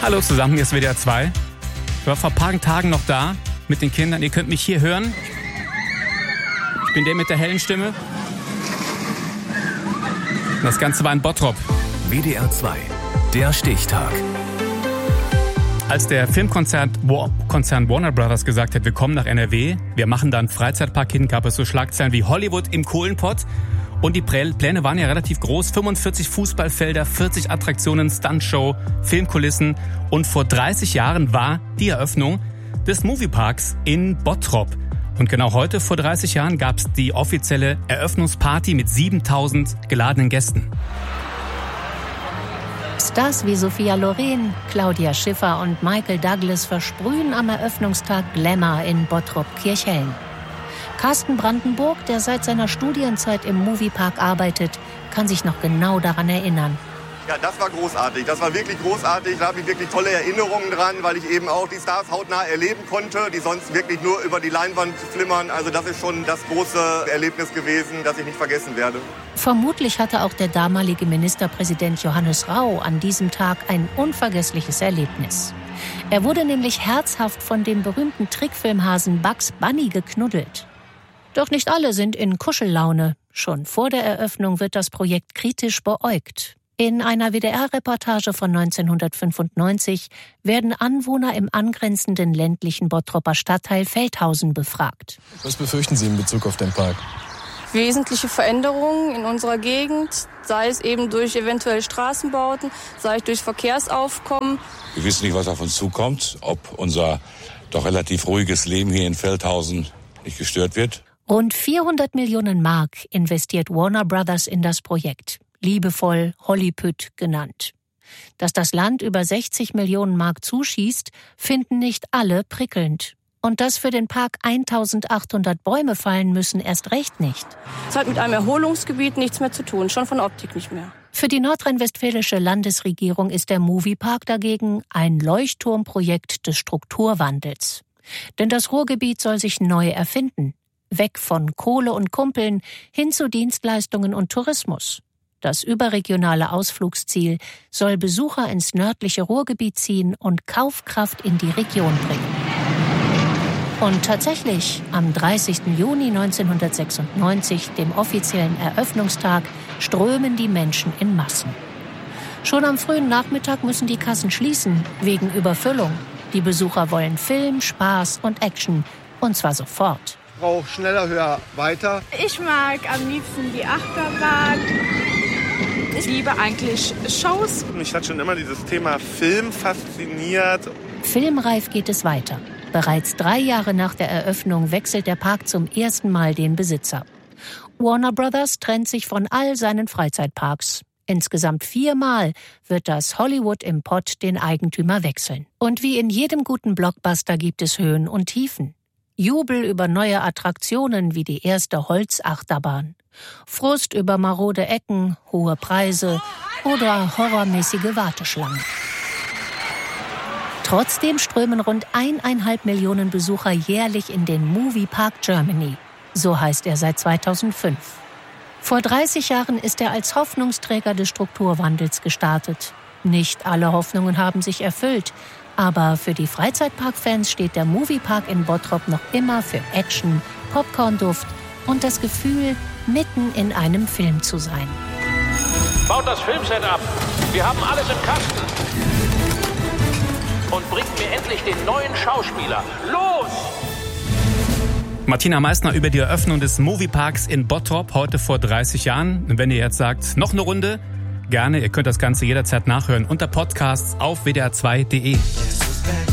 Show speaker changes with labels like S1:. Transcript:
S1: Hallo zusammen, hier ist WDR 2. Ich war vor ein paar Tagen noch da mit den Kindern. Ihr könnt mich hier hören. Ich bin der mit der hellen Stimme. Das Ganze war in Bottrop.
S2: WDR 2, der Stichtag.
S1: Als der Filmkonzern Warner Brothers gesagt hat, wir kommen nach NRW, wir machen da einen Freizeitpark hin, gab es so Schlagzeilen wie Hollywood im Kohlenpott. Und die Pläne waren ja relativ groß. 45 Fußballfelder, 40 Attraktionen, Stuntshow, Filmkulissen. Und vor 30 Jahren war die Eröffnung des Movieparks in Bottrop. Und genau heute, vor 30 Jahren, gab es die offizielle Eröffnungsparty mit 7000 geladenen Gästen.
S3: Stars wie Sophia Loren, Claudia Schiffer und Michael Douglas versprühen am Eröffnungstag Glamour in Bottrop-Kirchhellen. Carsten Brandenburg, der seit seiner Studienzeit im Moviepark arbeitet, kann sich noch genau daran erinnern.
S4: Ja, das war großartig. Das war wirklich großartig. Da habe ich wirklich tolle Erinnerungen dran, weil ich eben auch die Stars hautnah erleben konnte, die sonst wirklich nur über die Leinwand flimmern. Also das ist schon das große Erlebnis gewesen, das ich nicht vergessen werde.
S3: Vermutlich hatte auch der damalige Ministerpräsident Johannes Rau an diesem Tag ein unvergessliches Erlebnis. Er wurde nämlich herzhaft von dem berühmten Trickfilmhasen Bugs Bunny geknuddelt. Doch nicht alle sind in Kuschellaune. Schon vor der Eröffnung wird das Projekt kritisch beäugt. In einer WDR-Reportage von 1995 werden Anwohner im angrenzenden ländlichen Bottroper Stadtteil Feldhausen befragt.
S5: Was befürchten Sie in Bezug auf den Park?
S6: Wesentliche Veränderungen in unserer Gegend, sei es eben durch eventuelle Straßenbauten, sei es durch Verkehrsaufkommen.
S7: Wir wissen nicht, was auf uns zukommt, ob unser doch relativ ruhiges Leben hier in Feldhausen nicht gestört wird.
S3: Rund 400 Millionen Mark investiert Warner Brothers in das Projekt. Liebevoll Hollypütt genannt. Dass das Land über 60 Millionen Mark zuschießt, finden nicht alle prickelnd. Und dass für den Park 1800 Bäume fallen müssen, erst recht nicht.
S6: Es hat mit einem Erholungsgebiet nichts mehr zu tun, schon von Optik nicht mehr.
S3: Für die nordrhein-westfälische Landesregierung ist der Moviepark dagegen ein Leuchtturmprojekt des Strukturwandels. Denn das Ruhrgebiet soll sich neu erfinden. Weg von Kohle und Kumpeln hin zu Dienstleistungen und Tourismus. Das überregionale Ausflugsziel soll Besucher ins nördliche Ruhrgebiet ziehen und Kaufkraft in die Region bringen. Und tatsächlich, am 30. Juni 1996, dem offiziellen Eröffnungstag, strömen die Menschen in Massen. Schon am frühen Nachmittag müssen die Kassen schließen, wegen Überfüllung. Die Besucher wollen Film, Spaß und Action, und zwar sofort.
S8: Ich brauche schneller, höher, weiter.
S9: Ich mag am liebsten die Achterbahn. Ich liebe eigentlich Shows.
S8: Mich hat schon immer dieses Thema Film fasziniert.
S3: Filmreif geht es weiter. Bereits 3 Jahre nach der Eröffnung wechselt der Park zum ersten Mal den Besitzer. Warner Brothers trennt sich von all seinen Freizeitparks. Insgesamt 4 Mal wird das Hollywood im Pott den Eigentümer wechseln. Und wie in jedem guten Blockbuster gibt es Höhen und Tiefen. Jubel über neue Attraktionen wie die erste Holzachterbahn. Frust über marode Ecken, hohe Preise oder horrormäßige Warteschlangen. Trotzdem strömen rund 1,5 Millionen Besucher jährlich in den Moviepark Germany. So heißt er seit 2005. Vor 30 Jahren ist er als Hoffnungsträger des Strukturwandels gestartet. Nicht alle Hoffnungen haben sich erfüllt. Aber für die Freizeitparkfans steht der Moviepark in Bottrop noch immer für Action, Popcornduft und das Gefühl, mitten in einem Film zu sein.
S10: Baut das Filmset ab. Wir haben alles im Kasten. Und bringt mir endlich den neuen Schauspieler. Los!
S1: Martina Meissner über die Eröffnung des Movieparks in Bottrop heute vor 30 Jahren. Und wenn ihr jetzt sagt, noch eine Runde, gerne. Ihr könnt das Ganze jederzeit nachhören unter Podcasts auf wdr2.de.